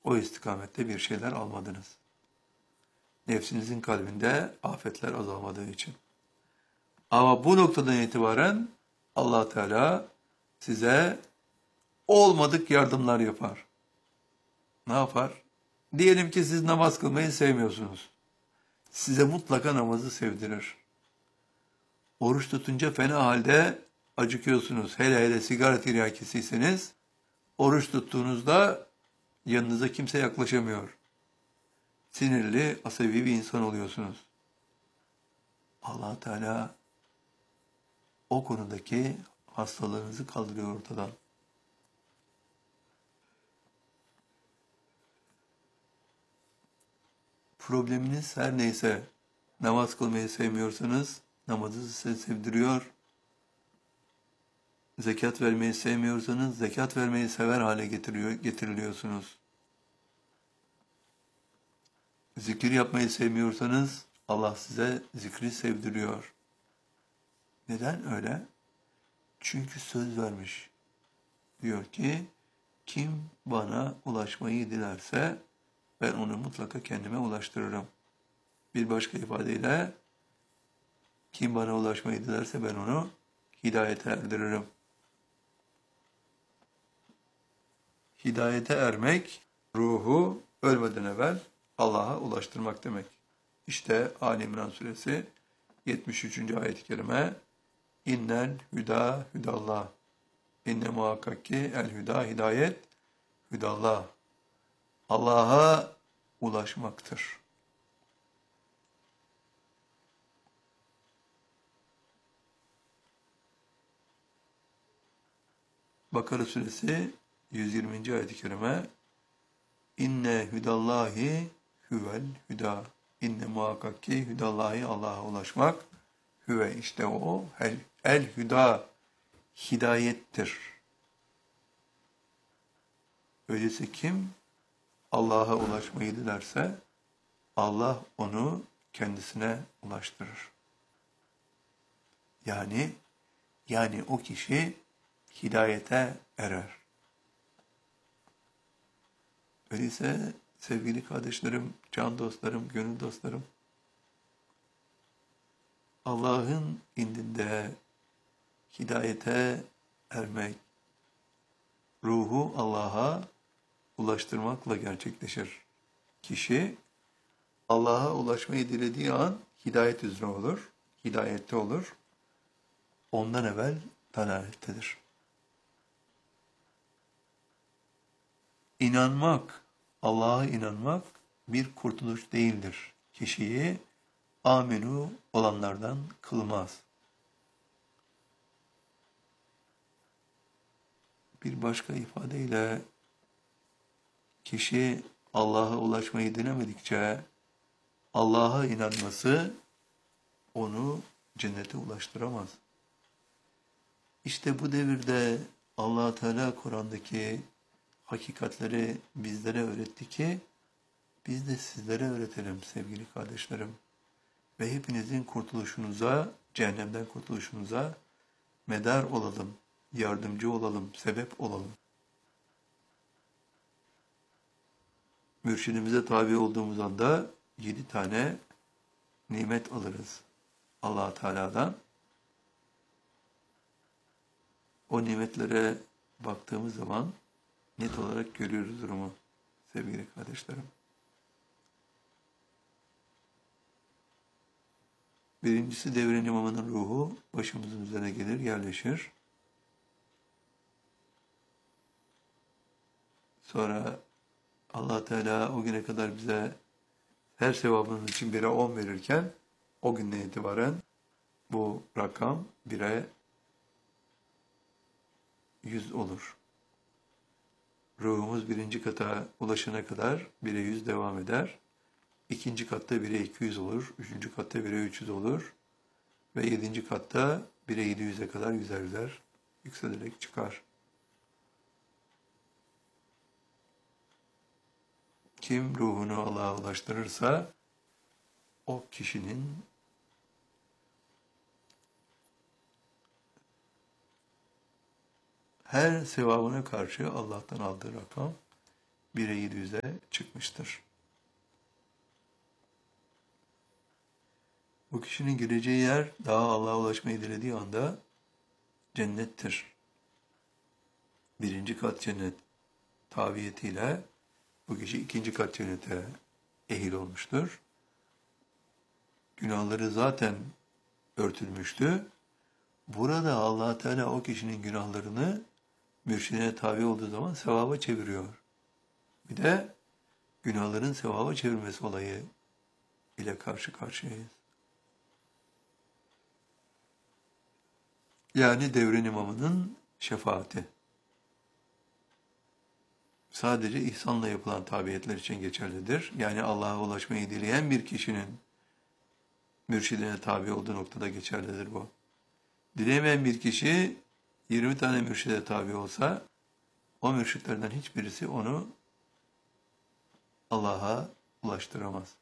o istikamette bir şeyler almadınız. Nefsinizin kalbinde afetler azalmadığı için. Ama bu noktadan itibaren Allah Teala size olmadık yardımlar yapar. Ne yapar? Diyelim ki siz namaz kılmayı sevmiyorsunuz. Size mutlaka namazı sevdirir. Oruç tutunca fena halde acıkıyorsunuz. Hele hele sigara tiryakisiyseniz, oruç tuttuğunuzda yanınıza kimse yaklaşamıyor. Sinirli, asabi bir insan oluyorsunuz. Allah Teala o konudaki hastalığınızı kaldırıyor ortadan. Probleminiz her neyse, namaz kılmayı sevmiyorsanız namazı size sevdiriyor. Zekat vermeyi sevmiyorsanız zekat vermeyi sever hale getiriliyorsunuz. Zikir yapmayı sevmiyorsanız Allah size zikri sevdiriyor. Neden öyle? Çünkü söz vermiş. Diyor ki, kim bana ulaşmayı dilerse ben onu mutlaka kendime ulaştırırım. Bir başka ifadeyle, kim bana ulaşmayı dilerse ben onu hidayete erdiririm. Hidayete ermek, ruhu ölmeden evvel Allah'a ulaştırmak demek. İşte Ali İmran suresi 73. ayet-i kerime, İnnel hüda hüdallah. İnne muhakkak ki el hüda hidayet, hüdallah. Allah'a ulaşmaktır. Bakara suresi 120. ayet-i kerime, İnne hüdallahi hüvel hüda. İnne muhakkak ki hüdallahi, Allah'a ulaşmak, hüve işte o, el hüda, hidayettir. Öyleyse kim Allah'a ulaşmayı dilerse Allah onu kendisine ulaştırır. Yani o kişi hidayete erer. Öyleyse sevgili kardeşlerim, can dostlarım, gönül dostlarım, Allah'ın indinde hidayete ermek, ruhu Allah'a ulaştırmakla gerçekleşir. Kişi Allah'a ulaşmayı dilediği an hidayet üzere olur, hidayette olur. Ondan evvel dalalettedir. İnanmak, Allah'a inanmak bir kurtuluş değildir. Kişiyi amenu olanlardan kılmaz. Bir başka ifadeyle kişi Allah'a ulaşmayı dilemedikçe Allah'a inanması onu cennete ulaştıramaz. İşte bu devirde Allah Teala Kur'an'daki hakikatleri bizlere öğretti ki biz de sizlere öğretelim sevgili kardeşlerim. Ve hepinizin kurtuluşunuza, cehennemden kurtuluşunuza medar olalım, yardımcı olalım, sebep olalım. Mürşidimize tabi olduğumuz anda 7 tane nimet alırız Allah Teala'dan. O nimetlere baktığımız zaman net olarak görüyoruz durumu sevgili kardeşlerim. Birincisi devrin imamının ruhu başımızın üzerine gelir, yerleşir. Sonra Allah Teala o güne kadar bize her sevabının için 1'e 10 verirken o günden itibaren bu rakam 1'e 100 olur. Ruhumuz 1. kata ulaşana kadar 1'e 100 devam eder. 2. katta 1'e 200 olur. 3. katta 1'e 300 olur. Ve 7. katta 1'e 700'e kadar yüzer yükselerek çıkar. Kim ruhunu Allah'a ulaştırırsa o kişinin her sevabına karşı Allah'tan aldığı rakam bireyi düze çıkmıştır. Bu kişinin gireceği yer daha Allah'a ulaşmayı dilediği anda cennettir. Birinci kat cennet tabiyetiyle bu kişi ikinci kat cennete ehil olmuştur. Günahları zaten örtülmüştü. Burada Allah Teala o kişinin günahlarını mürşidine tabi olduğu zaman sevaba çeviriyor. Bir de günahların sevaba çevirmesi olayı ile karşı karşıyayız. Yani devrin imamının şefaati. Sadece ihsanla yapılan tabiyetler için geçerlidir. Yani Allah'a ulaşmayı dileyen bir kişinin mürşidine tabi olduğu noktada geçerlidir bu. Dilemeyen bir kişi 20 tane mürşide tabi olsa o mürşitlerden hiçbirisi onu Allah'a ulaştıramaz.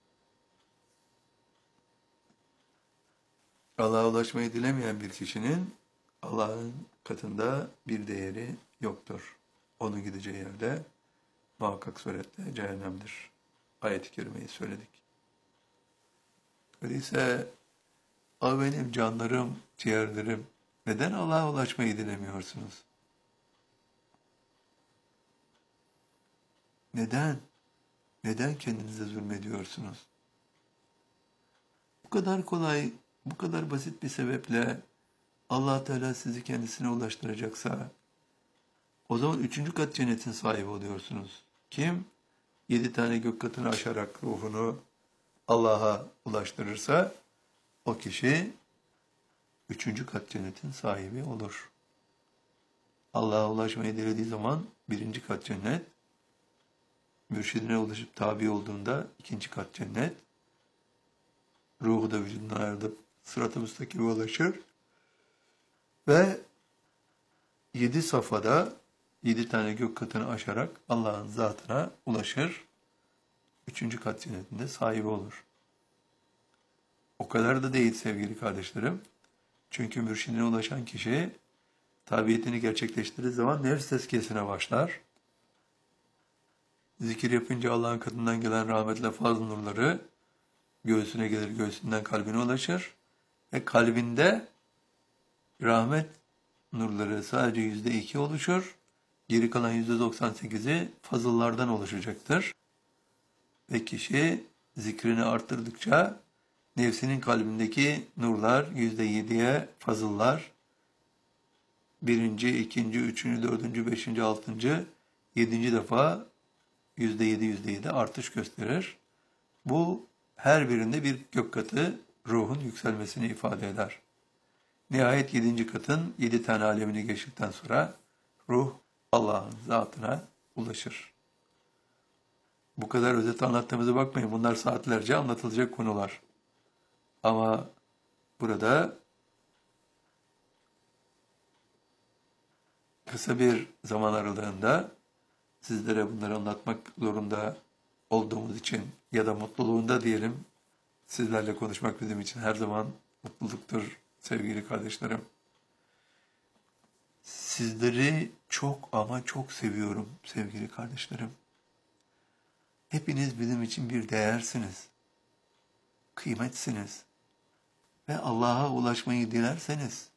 Allah'a ulaşmayı dilemeyen bir kişinin Allah'ın katında bir değeri yoktur. Onun gideceği yerde muhakkak surette cehennemdir. Ayet-i kerimeyi söyledik. Öyleyse benim canlarım, ciğerlerim, neden Allah'a ulaşmayı dilemiyorsunuz? Neden? Neden kendinize zulmediyorsunuz? Bu kadar kolay, bu kadar basit bir sebeple Allah Teala sizi kendisine ulaştıracaksa, o zaman 3. kat cennetin sahibi oluyorsunuz. Kim? 7 tane gök katını aşarak ruhunu Allah'a ulaştırırsa, o kişi 3. kat cennetin sahibi olur. Allah'a ulaşmayı dilediği zaman 1. kat cennet, mürşidine ulaşıp tabi olduğunda 2. kat cennet, ruhu da vücudundan ayrılıp sırat-ı müstakime ulaşır ve 7 safhada 7 tane gök katını aşarak Allah'ın zatına ulaşır. 3. kat cennetinde sahibi olur. O kadar da değil sevgili kardeşlerim. Çünkü mürşidine ulaşan kişi tabiyetini gerçekleştirdiği zaman nefs tezkiyesine başlar. Zikir yapınca Allah'ın katından gelen rahmetle fazl nurları göğsüne gelir, göğsünden kalbine ulaşır. Ve kalbinde rahmet nurları sadece %2 oluşur. Geri kalan %98'i fazıllardan oluşacaktır. Ve kişi zikrini arttırdıkça nefsinin kalbindeki nurlar %7'ye fazıllar. 1., 2., 3., 4., 5., 6., 7. defa %7 artış gösterir. Bu her birinde bir gök katı ruhun yükselmesini ifade eder. Nihayet 7. katın 7 tane alemini geçtikten sonra ruh Allah'ın zatına ulaşır. Bu kadar özet anlattığımıza bakmayın. Bunlar saatlerce anlatılacak konular. Ama burada kısa bir zaman aralığında sizlere bunları anlatmak zorunda olduğumuz için ya da mutluluğunda diyelim, sizlerle konuşmak bizim için her zaman mutluluktur sevgili kardeşlerim. Sizleri çok ama çok seviyorum sevgili kardeşlerim. Hepiniz bizim için bir değersiniz, kıymetsiniz ve Allah'a ulaşmayı dilerseniz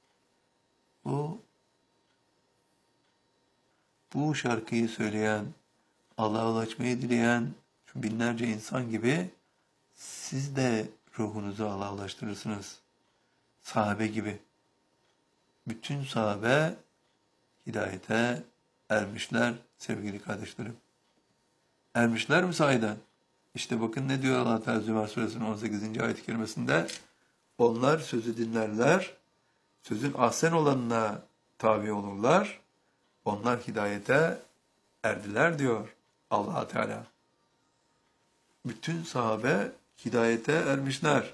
bu şarkıyı söyleyen, Allah'a ulaşmayı dileyen şu binlerce insan gibi siz de ruhunuzu Allah'a ulaştırırsınız. Sahabe gibi. Bütün sahabe hidayete ermişler sevgili kardeşlerim. Ermişler mi sahiden? İşte bakın ne diyor Allah Teala Zümer Suresinin 18. ayet-i kerimesinde. Onlar sözü dinlerler, sözün ahsen olanına tabi olurlar. Onlar hidayete erdiler diyor Allah Teala. Bütün sahabe hidayete ermişler.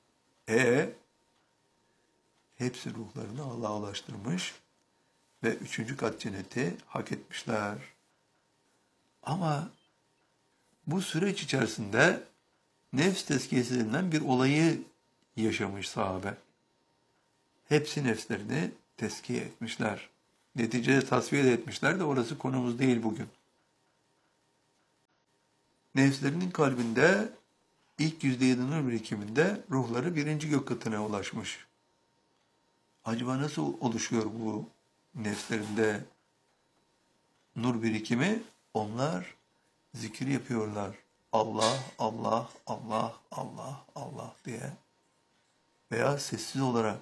Hepsi ruhlarını Allah'a ulaştırmış ve 3. kat cenneti hak etmişler. Ama bu süreç içerisinde nefs tezkiyesi denilen bir olayı yaşamış sahabe. Hepsi nefslerini tezkiye etmişler. Neticede tasfiye de etmişler de orası konumuz değil bugün. nefslerinin kalbinde ilk %7 nur birikiminde ruhları birinci gök katına ulaşmış. Acaba nasıl oluşuyor bu nefslerinde nur birikimi? Onlar zikir yapıyorlar. Allah, Allah, Allah, Allah, Allah diye. Veya sessiz olarak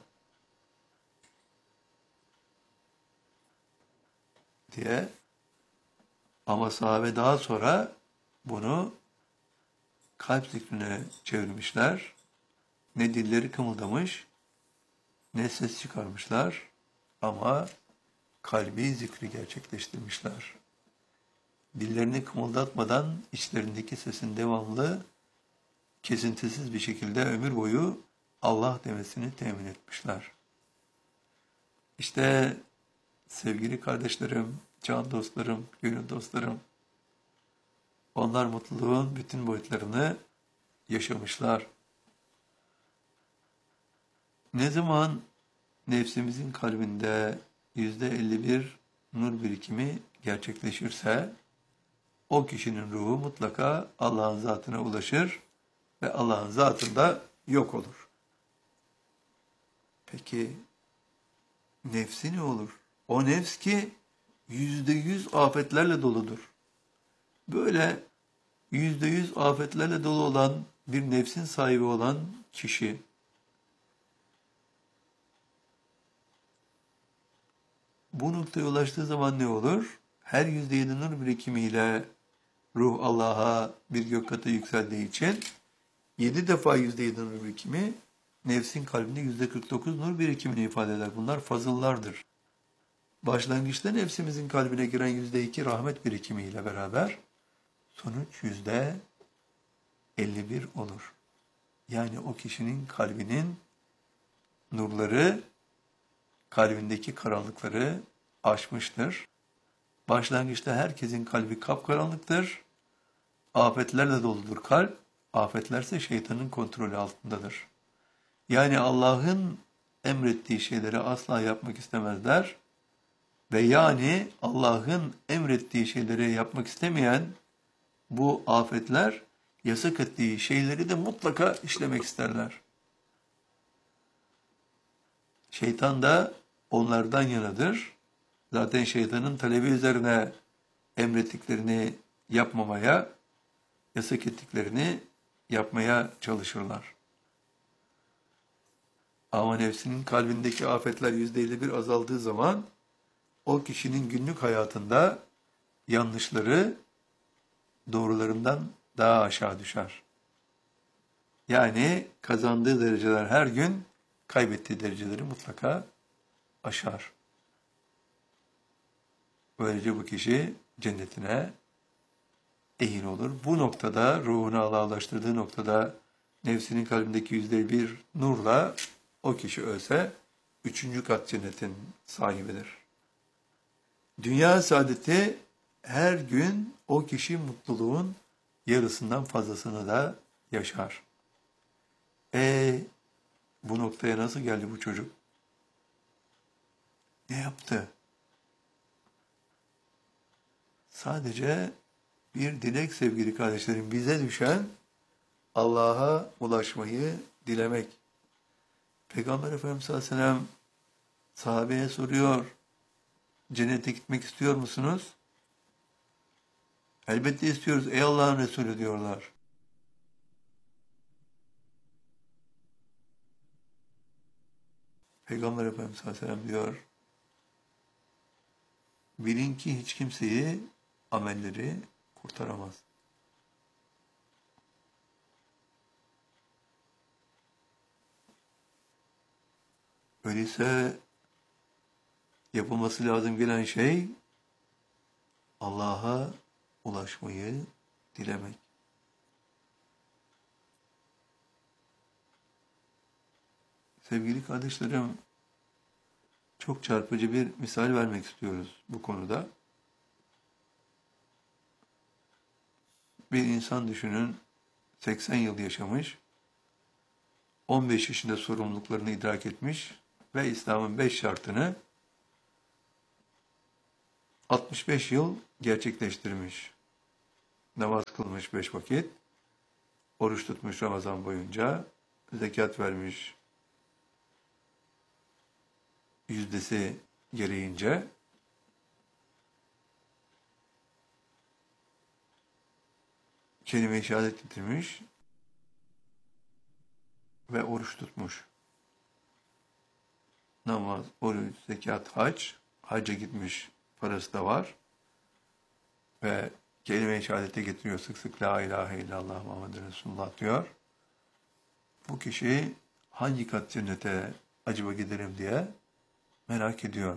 diye. Ama sahabe daha sonra bunu kalp zikrine çevirmişler. Ne dilleri kımıldamış, ne ses çıkarmışlar ama kalbi zikri gerçekleştirmişler. Dillerini kımıldatmadan içlerindeki sesin devamlı, kesintisiz bir şekilde ömür boyu Allah demesini temin etmişler. İşte sevgili kardeşlerim, can dostlarım, gönül dostlarım, onlar mutluluğun bütün boyutlarını yaşamışlar. Ne zaman nefsimizin kalbinde %51 nur birikimi gerçekleşirse, o kişinin ruhu mutlaka Allah'ın zatına ulaşır ve Allah'ın zatında yok olur. Peki nefsi ne olur? O nefs ki %100 afetlerle doludur. Böyle %100 afetlerle dolu olan bir nefsin sahibi olan kişi, bu noktaya ulaştığı zaman ne olur? Her %7 nur birikimiyle ruh Allah'a bir gök katı yükseldiği için 7 defa %7 nur birikimi nefsin kalbinde %49 nur birikimini ifade eder. Bunlar fazıllardır. Başlangıçta nefsimizin kalbine giren %2 rahmet birikimiyle beraber sonuç %51 olur. Yani o kişinin kalbinin nurları, kalbindeki karanlıkları aşmıştır. Başlangıçta herkesin kalbi kapkaranlıktır. Afetlerle doludur kalp. Afetlerse şeytanın kontrolü altındadır. Yani Allah'ın emrettiği şeyleri asla yapmak istemezler. Ve yani Allah'ın emrettiği şeyleri yapmak istemeyen bu afetler yasak ettiği şeyleri de mutlaka işlemek isterler. Şeytan da onlardan yanadır. Zaten şeytanın talebi üzerine emrettiklerini yapmamaya, yasak ettiklerini yapmaya çalışırlar. Ama nefsinin kalbindeki afetler %51 azaldığı zaman o kişinin günlük hayatında yanlışları doğrularından daha aşağı düşer. Yani kazandığı dereceler her gün kaybettiği dereceleri mutlaka aşar. Böylece bu kişi cennetine ehil olur. Bu noktada ruhunu Allah'a ulaştırdığı noktada nefsinin kalbindeki %1 nurla o kişi ölse 3. kat cennetin sahibidir. Dünya saadeti her gün o kişi mutluluğun yarısından fazlasını da yaşar. Bu noktaya nasıl geldi bu çocuk? Ne yaptı? Sadece bir dilek sevgili kardeşlerim, bize düşen Allah'a ulaşmayı dilemek. Peygamber Efendimiz sallallahu aleyhi ve sellem sahabeye soruyor, cennete gitmek istiyor musunuz? Elbette istiyoruz ey Allah'ın Resulü diyorlar. Peygamber Efendimiz sallallahu aleyhi ve sellem diyor, bilin ki hiç kimseyi amelleri kurtaramaz. Öyleyse yapılması lazım gelen şey Allah'a ulaşmayı dilemek. Sevgili kardeşlerim, çok çarpıcı bir misal vermek istiyoruz bu konuda. Bir insan düşünün, 80 yıl yaşamış, 15 yaşında sorumluluklarını idrak etmiş ve İslam'ın 5 şartını 65 yıl gerçekleştirmiş. namaz kılmış 5 vakit, oruç tutmuş Ramazan boyunca, zekat vermiş yüzdesi gereğince, kelime-i şehadet getirmiş ve oruç tutmuş. Namaz, oruç, zekat, hac, hacca gitmiş, parası da var ve kelime-i şehadete getiriyor sık sık, la ilahe illallah Muhammed Resulullah diyor. Bu kişi hangi kat cennete acaba giderim diye merak ediyor.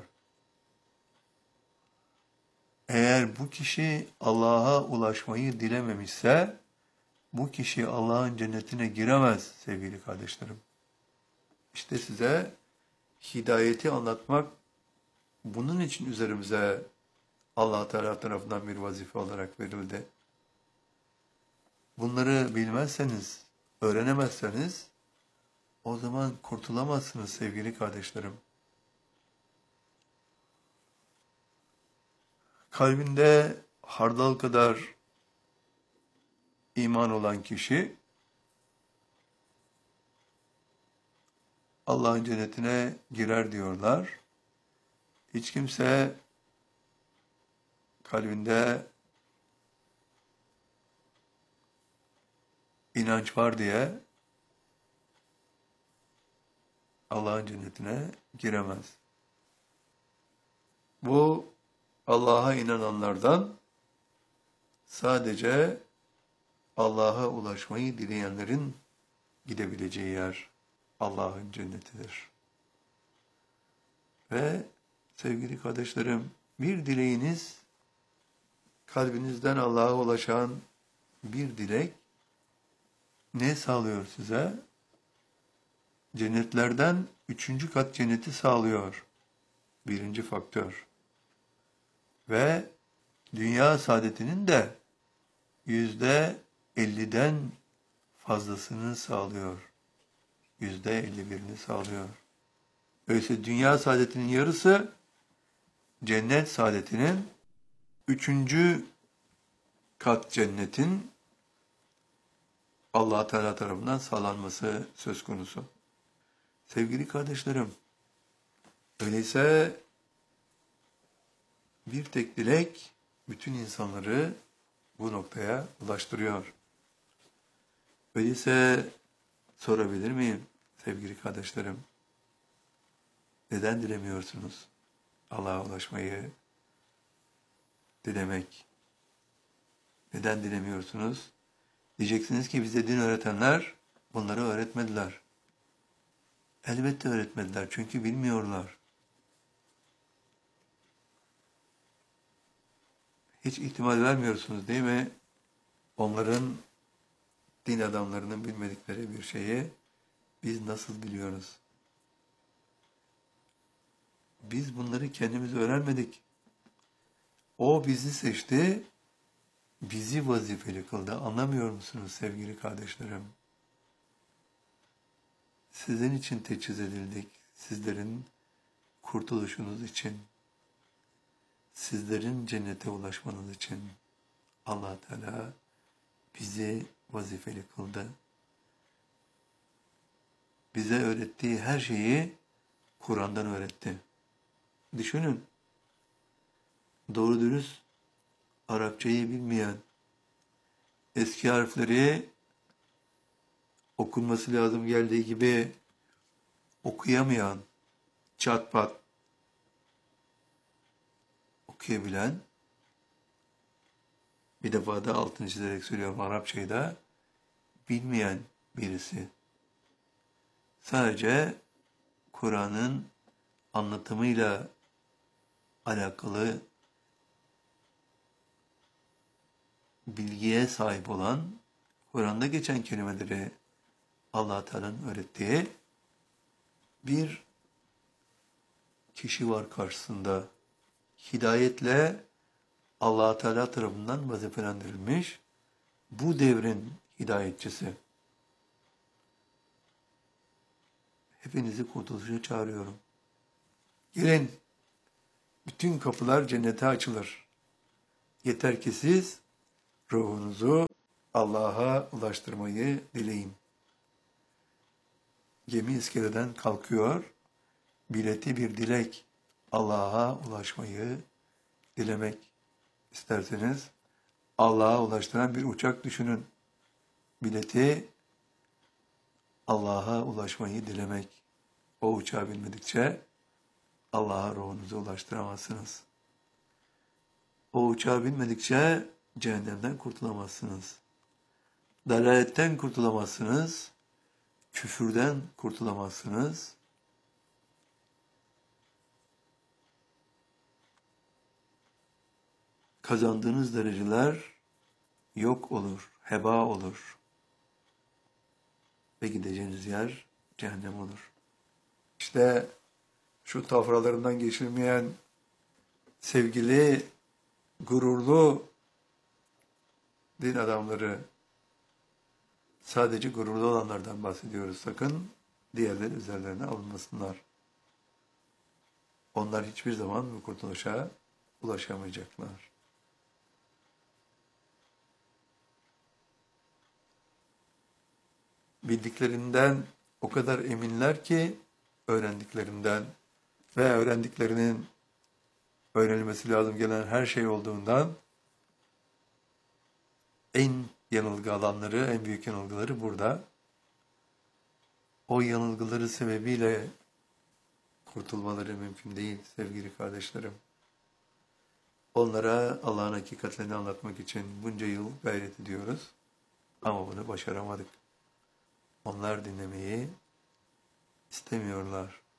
Eğer bu kişi Allah'a ulaşmayı dilememişse, bu kişi Allah'ın cennetine giremez sevgili kardeşlerim. İşte size hidayeti anlatmak bunun için üzerimize Allah Teala tarafından bir vazife olarak verildi. Bunları bilmezseniz, öğrenemezseniz o zaman kurtulamazsınız sevgili kardeşlerim. Kalbinde hardal kadar iman olan kişi Allah'ın cennetine girer diyorlar. Hiç kimse kalbinde inanç var diye Allah'ın cennetine giremez. Bu Allah'a inananlardan sadece Allah'a ulaşmayı dileyenlerin gidebileceği yer Allah'ın cennetidir. Ve sevgili kardeşlerim, bir dileğiniz, kalbinizden Allah'a ulaşan bir dilek ne sağlıyor size? Cennetlerden 3. kat cenneti sağlıyor. Birinci faktör. Ve dünya saadetinin de %50'den fazlasını sağlıyor. %51'ini sağlıyor. Öyleyse dünya saadetinin yarısı cennet saadetinin 3. kat cennetin Allah Teala tarafından sağlanması söz konusu. Sevgili kardeşlerim, öyleyse bir tek dilek bütün insanları bu noktaya ulaştırıyor. Öyleyse sorabilir miyim sevgili kardeşlerim? Neden dilemiyorsunuz Allah'a ulaşmayı dilemek? Neden dilemiyorsunuz? Diyeceksiniz ki bize din öğretenler bunları öğretmediler. Elbette öğretmediler çünkü bilmiyorlar. Hiç ihtimal vermiyorsunuz değil mi? Onların, din adamlarının bilmedikleri bir şeyi biz nasıl biliyoruz? Biz bunları kendimiz öğrenmedik. O bizi seçti, bizi vazifeli kıldı. Anlamıyor musunuz sevgili kardeşlerim? Sizin için teçhiz edildik. Sizlerin kurtuluşunuz için. Sizlerin cennete ulaşmanız için Allah Teala bizi vazifeli kıldı. Bize öğrettiği her şeyi Kur'an'dan öğretti. Düşünün, doğru dürüst Arapçayı bilmeyen, eski harfleri okunması lazım geldiği gibi okuyamayan, çat pat okuyabilen, bir defa da altını çizerek söylüyorum, Arapçayı da bilmeyen birisi. Sadece Kur'an'ın anlatımıyla alakalı bilgiye sahip olan, Kur'an'da geçen kelimeleri Allah Teala'nın öğrettiği bir kişi var karşısında. Hidayetle Allah Teala tarafından vazifelendirilmiş bu devrin hidayetçisi. Hepinizi kurtuluşa çağırıyorum. Gelin, bütün kapılar cennete açılır. Yeter ki siz ruhunuzu Allah'a ulaştırmayı dileyin. Gemi iskeleden kalkıyor, bileti bir dilek, Allah'a ulaşmayı dilemek isterseniz, Allah'a ulaştıran bir uçak düşünün. Bileti Allah'a ulaşmayı dilemek. O uçağa binmedikçe Allah'a ruhunuzu ulaştıramazsınız. O uçağa binmedikçe cehennemden kurtulamazsınız. Dalaletten kurtulamazsınız. Küfürden kurtulamazsınız. Kazandığınız dereceler yok olur, heba olur. Ve gideceğiniz yer cehennem olur. İşte şu tafralarından geçilmeyen sevgili, gururlu din adamları, sadece gururlu olanlardan bahsediyoruz. Sakın diğerleri üzerlerine alınmasınlar. Onlar hiçbir zaman bu kurtuluşa ulaşamayacaklar. Bildiklerinden o kadar eminler ki öğrendiklerinden ve öğrendiklerinin öğrenilmesi lazım gelen her şey olduğundan en yanılgı alanları, en büyük yanılgıları burada. O yanılgıları sebebiyle kurtulmaları mümkün değil sevgili kardeşlerim. Onlara Allah'ın hakikatlerini anlatmak için bunca yıl gayret ediyoruz ama bunu başaramadık. Onlar dinlemeyi istemiyorlar.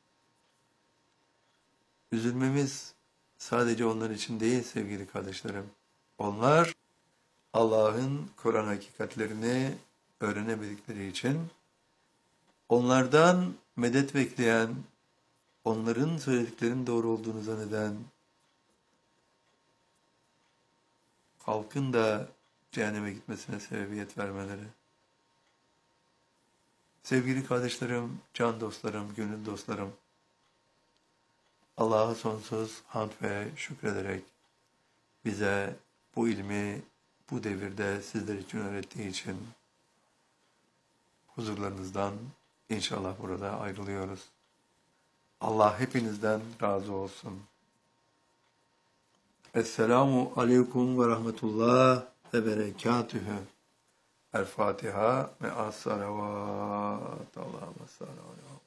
Üzülmemiz sadece onlar için değil sevgili kardeşlerim. Onlar Allah'ın Kur'an hakikatlerini öğrenemedikleri için onlardan medet bekleyen, onların söylediklerinin doğru olduğunu zanneden halkın da cehenneme gitmesine sebebiyet vermeleri. Sevgili kardeşlerim, can dostlarım, gönül dostlarım, Allah'a sonsuz hamd ve şükrederek bize bu ilmi bu devirde sizler için öğrettiği için huzurlarınızdan inşallah burada ayrılıyoruz. Allah hepinizden razı olsun. Esselamu aleyküm ve rahmetullah ve berekatühü. El Fatiha ve as-salavat. Allah'a sallallahu